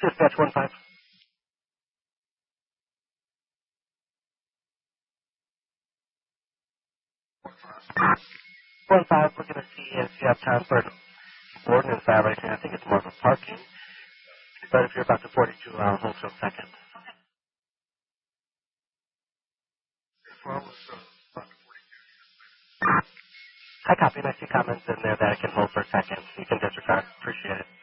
Dispatch 1-5. 1-5, we're going to see if you have time for an ordinance violation. I think it's more of a parking. But if you're about to 42, I'll hold for a second. I copy, and I see comments in there that I can hold for a second. You can disregard. Appreciate it.